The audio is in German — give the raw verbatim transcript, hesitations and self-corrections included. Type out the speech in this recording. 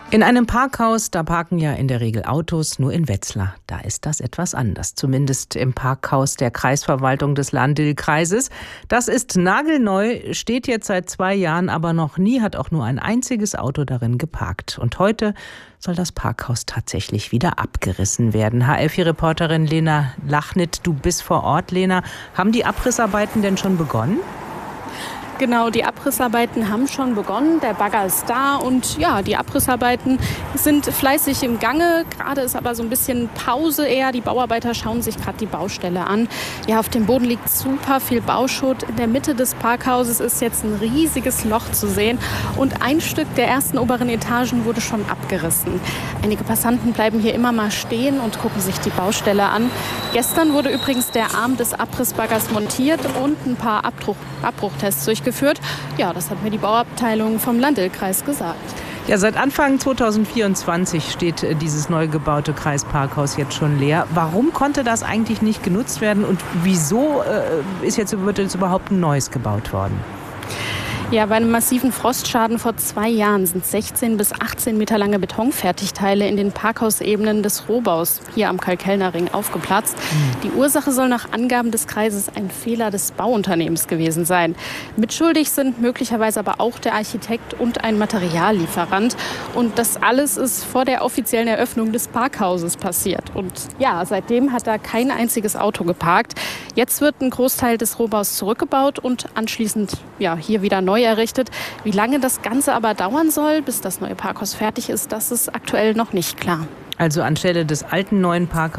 In einem Parkhaus, da parken ja in der Regel Autos, nur in Wetzlar. Da ist das etwas anders, zumindest im Parkhaus der Kreisverwaltung des Lahn-Dill-Kreises. Das ist nagelneu, steht jetzt seit zwei Jahren, aber noch nie hat auch nur ein einziges Auto darin geparkt. Und heute soll das Parkhaus tatsächlich wieder abgerissen werden. H L vier-Reporterin Lena Lachnit, du bist vor Ort. Lena, haben die Abrissarbeiten denn schon begonnen? Genau, die Abrissarbeiten haben schon begonnen. Der Bagger ist da und ja, die Abrissarbeiten sind fleißig im Gange. Gerade ist aber so ein bisschen Pause eher. Die Bauarbeiter schauen sich gerade die Baustelle an. Ja, auf dem Boden liegt super viel Bauschutt. In der Mitte des Parkhauses ist jetzt ein riesiges Loch zu sehen und ein Stück der ersten oberen Etagen wurde schon abgerissen. Einige Passanten bleiben hier immer mal stehen und gucken sich die Baustelle an. Gestern wurde übrigens der Arm des Abrissbaggers montiert und ein paar Abbruch, Abbruchtests durchgeführt. Geführt. Ja, das hat mir die Bauabteilung vom Lahn-Dill-Kreis gesagt. Ja, seit Anfang zweitausendvierundzwanzig steht dieses neu gebaute Kreisparkhaus jetzt schon leer. Warum konnte das eigentlich nicht genutzt werden und wieso äh, ist jetzt, wird jetzt überhaupt ein neues gebaut worden? Ja, bei einem massiven Frostschaden vor zwei Jahren sind sechzehn bis achtzehn Meter lange Betonfertigteile in den Parkhausebenen des Rohbaus hier am Karl-Kellner-Ring aufgeplatzt. Mhm. Die Ursache soll nach Angaben des Kreises ein Fehler des Bauunternehmens gewesen sein. Mitschuldig sind möglicherweise aber auch der Architekt und ein Materiallieferant. Und das alles ist vor der offiziellen Eröffnung des Parkhauses passiert. Und ja, seitdem hat da kein einziges Auto geparkt. Jetzt wird ein Großteil des Rohbaus zurückgebaut und anschließend ja, hier wieder neu errichtet. Wie lange das Ganze aber dauern soll, bis das neue Parkhaus fertig ist, das ist aktuell noch nicht klar. Also anstelle des alten neuen Parkhauses